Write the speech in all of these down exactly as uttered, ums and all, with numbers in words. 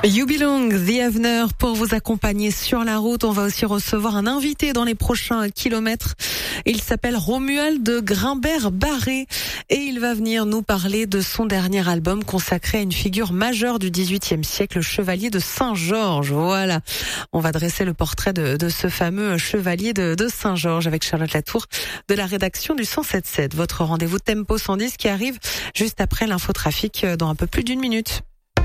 You Belong, The Avener, pour vous accompagner sur la route. On va aussi recevoir un invité dans les prochains kilomètres. Il s'appelle Romuald Grimbert-Barré et il va venir nous parler de son dernier album consacré à une figure majeure du dix-huitième siècle, le chevalier de Saint-Georges. Voilà, on va dresser le portrait de, de ce fameux chevalier de, de Saint-Georges avec Charlotte Latour de la rédaction du cent sept sept. Votre rendez-vous Tempo cent dix qui arrive juste après l'infotrafic dans un peu plus d'une minute.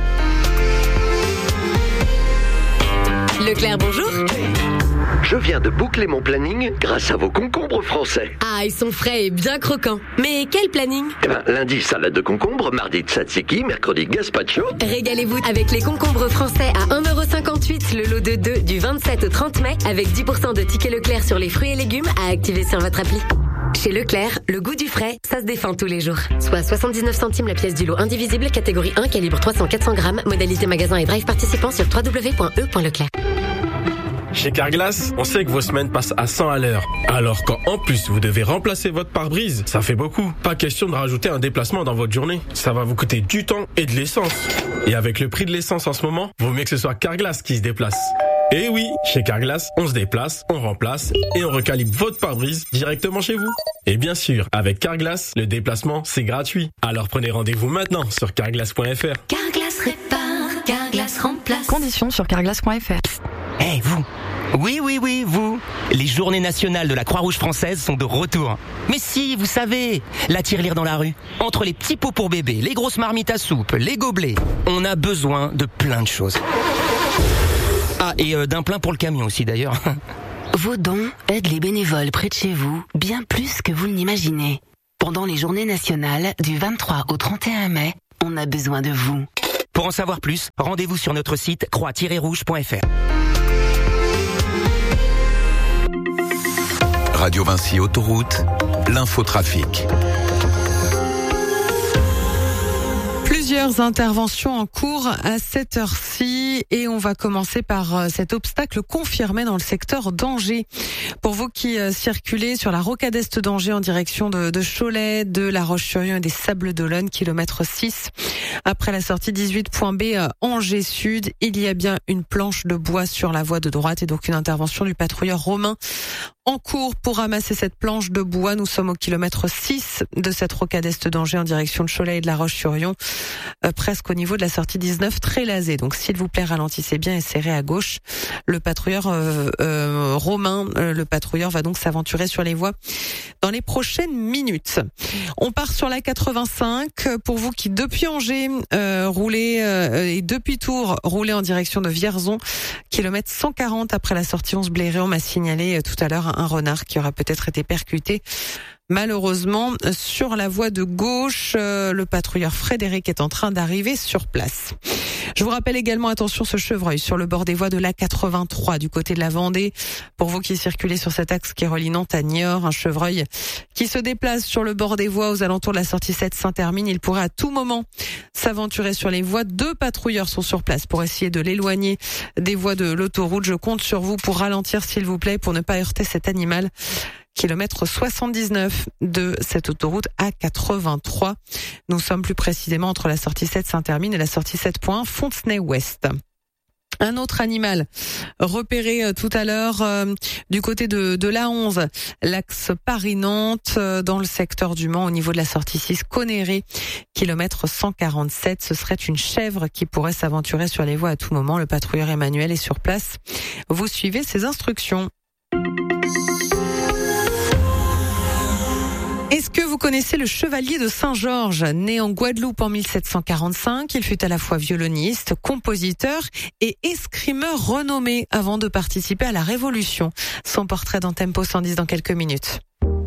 Leclerc, bonjour. Je viens de boucler mon planning grâce à vos concombres français. Ah, ils sont frais et bien croquants. Mais quel planning? Eh ben, lundi, salade de concombre, mardi, tzatziki, mercredi, gazpacho. Régalez-vous avec les concombres français à un euro cinquante-huit, le lot de deux du vingt-sept au trente mai, avec dix pour cent de tickets Leclerc sur les fruits et légumes à activer sur votre appli. Chez Leclerc, le goût du frais, ça se défend tous les jours. Soit soixante-dix-neuf centimes la pièce du lot indivisible, catégorie un, calibre trois cents à quatre cents grammes, modalité magasin et drive participant sur w w w point e point leclerc. Chez Carglass, on sait que vos semaines passent à cent à l'heure. Alors quand en plus vous devez remplacer votre pare-brise, ça fait beaucoup. Pas question de rajouter un déplacement dans votre journée. Ça va vous coûter du temps et de l'essence. Et avec le prix de l'essence en ce moment, vaut mieux que ce soit Carglass qui se déplace. Et oui, chez Carglass, on se déplace, on remplace et on recalibre votre pare-brise directement chez vous. Et bien sûr, avec Carglass, le déplacement, c'est gratuit. Alors prenez rendez-vous maintenant sur carglass point f r. Carglass répare, Carglass remplace. Conditions sur carglass point f r. Eh hey, vous! Oui, oui, oui, vous! Les journées nationales de la Croix-Rouge française sont de retour. Mais si, vous savez, la tirelire dans la rue, entre les petits pots pour bébé, les grosses marmites à soupe, les gobelets, on a besoin de plein de choses. Ah, et euh, d'un plein pour le camion aussi d'ailleurs. Vos dons aident les bénévoles près de chez vous, bien plus que vous ne l'imaginez. Pendant les journées nationales, du vingt-trois au trente et un mai, on a besoin de vous. Pour en savoir plus, rendez-vous sur notre site croix tiret rouge point f r. Radio Vinci Autoroute, l'infotrafic. Plusieurs interventions en cours à cette heure-ci et on va commencer par cet obstacle confirmé dans le secteur d'Angers. Pour vous qui circulez sur la rocade est d'Angers en direction de, de Cholet, de La Roche-sur-Yon et des Sables d'Olonne, kilomètre six, après la sortie dix-huit point B Angers Sud, il y a bien une planche de bois sur la voie de droite et donc une intervention du patrouilleur Romain en cours pour ramasser cette planche de bois. Nous sommes au kilomètre six de cette rocade est d'Angers en direction de Cholet et de La Roche-sur-Yon, euh, presque au niveau de la sortie dix-neuf, très lasée. Donc s'il vous plaît, ralentissez bien et serrez à gauche. Le patrouilleur euh, euh, Romain, euh, le patrouilleur va donc s'aventurer sur les voies dans les prochaines minutes. On part sur la quatre-vingt-cinq. Pour vous qui depuis Angers euh, roulez euh, et depuis Tours roulez en direction de Vierzon, kilomètre cent quarante après la sortie onze Bléré, on m'a signalé euh, tout à l'heure un renard qui aura peut-être été percuté. Malheureusement, sur la voie de gauche, euh, le patrouilleur Frédéric est en train d'arriver sur place. Je vous rappelle également, attention, ce chevreuil sur le bord des voies de l'A quatre-vingt-trois du côté de la Vendée. Pour vous qui circulez sur cet axe qui relie Nantes à Niort, un chevreuil qui se déplace sur le bord des voies aux alentours de la sortie sept Saint-Hermine. Il pourrait à tout moment s'aventurer sur les voies. Deux patrouilleurs sont sur place pour essayer de l'éloigner des voies de l'autoroute. Je compte sur vous pour ralentir, s'il vous plaît, pour ne pas heurter cet animal. Kilomètre soixante-dix-neuf de cette autoroute A quatre-vingt-trois. Nous sommes plus précisément entre la sortie sept Saint-Hermine et la sortie sept Fontenay-Ouest. Un autre animal repéré euh, tout à l'heure euh, du côté de, de l'A onze, l'axe Paris-Nantes, euh, dans le secteur du Mans, au niveau de la sortie six Conneré, kilomètre cent quarante-sept. Ce serait une chèvre qui pourrait s'aventurer sur les voies à tout moment. Le patrouilleur Emmanuel est sur place. Vous suivez ses instructions. Est-ce que vous connaissez le chevalier de Saint-Georges? Né en Guadeloupe en mille sept cent quarante-cinq, il fut à la fois violoniste, compositeur et escrimeur renommé avant de participer à la Révolution. Son portrait dans Tempo cent dix dans quelques minutes.